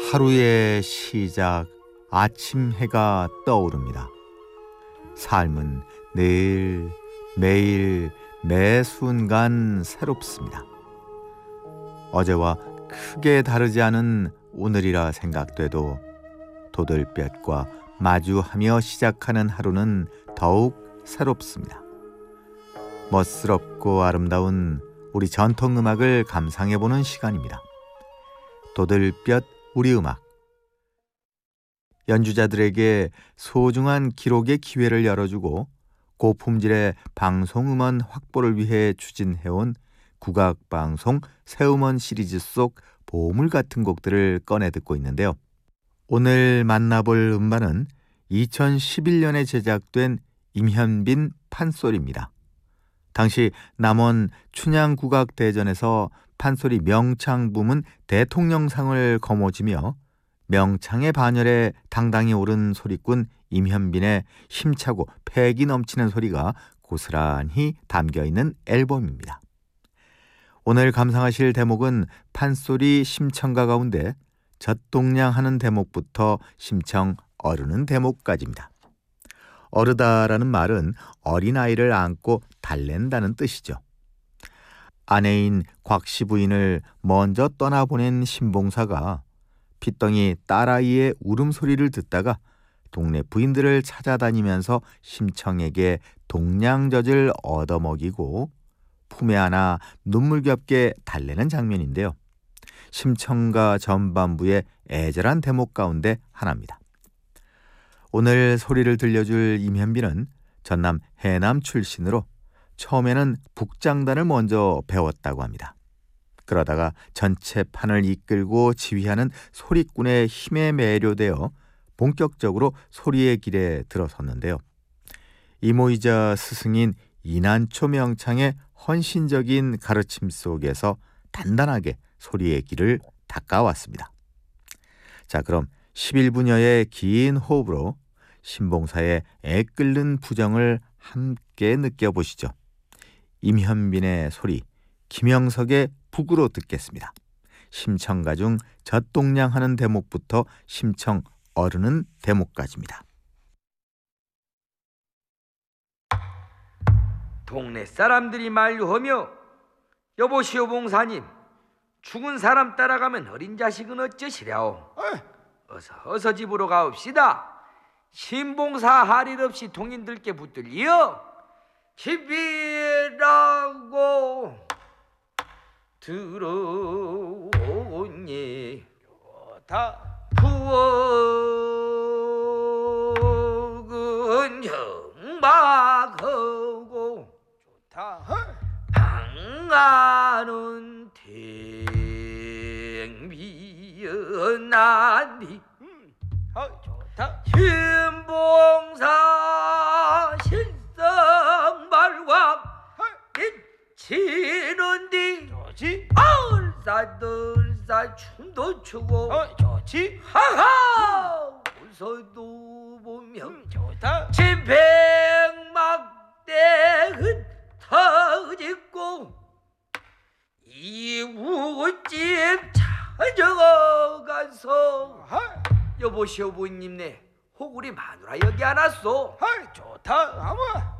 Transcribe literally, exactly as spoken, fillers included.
하루의 시작, 아침 해가 떠오릅니다. 삶은 늘, 매일, 매 순간 새롭습니다. 어제와 크게 다르지 않은 오늘이라 생각돼도 도들볕과 마주하며 시작하는 하루는 더욱 새롭습니다. 멋스럽고 아름다운 우리 전통음악을 감상해보는 시간입니다. 도들볕 우리 음악. 연주자들에게 소중한 기록의 기회를 열어주고 고품질의 방송음원 확보를 위해 추진해온 국악방송 새음원 시리즈 속 보물 같은 곡들을 꺼내 듣고 있는데요. 오늘 만나볼 음반은 이천십일 년에 제작된 임현빈 판소리입니다. 당시 남원 춘향국악대전에서 판소리 명창 부문 대통령상을 거머쥐며 명창의 반열에 당당히 오른 소리꾼 임현빈의 힘차고 패기 넘치는 소리가 고스란히 담겨있는 앨범입니다. 오늘 감상하실 대목은 판소리 심청가 가운데 젖동냥하는 대목부터 심청 어르는 대목까지입니다. 어르다라는 말은 어린아이를 안고 달랜다는 뜻이죠. 아내인 곽씨 부인을 먼저 떠나보낸 신봉사가 핏덩이 딸아이의 울음소리를 듣다가 동네 부인들을 찾아다니면서 심청에게 동냥젖을 얻어먹이고 품에 안아 눈물겹게 달래는 장면인데요. 심청가 전반부의 애절한 대목 가운데 하나입니다. 오늘 소리를 들려줄 임현빈은 전남 해남 출신으로 처음에는 북장단을 먼저 배웠다고 합니다. 그러다가 전체 판을 이끌고 지휘하는 소리꾼의 힘에 매료되어 본격적으로 소리의 길에 들어섰는데요. 이모이자 스승인 이난초 명창의 헌신적인 가르침 속에서 단단하게 소리의 길을 닦아왔습니다. 자, 그럼 십일 분여의 긴 호흡으로 신봉사의 애끓는 부정을 함께 느껴보시죠. 임현빈의 소리, 김영석의 북으로 듣겠습니다. 심청가 중 젖동냥하는 대목부터 심청 어르는 대목까지입니다. 동네 사람들이 만류하며 여보시오 봉사님, 죽은 사람 따라가면 어린 자식은 어쩌시랴오. 어서 어서 집으로 가옵시다. 신봉사 할 일 없이 동인들께 붙들리어 집이라고 들어오니 다 부엌은 형막하고 좋다. 방안은 탱비어나니 좋다. 신봉사 신성발광 치는디 좋지. 얼싸들싸 춤도 추고 어, 좋지. 하하 웃어도 보면 음, 좋다. 진백막대 흩어지고 이웃집 찾아가서 여보시오 부인님네 호구리 마누라 여기 안 왔소. 헐 좋다. 아마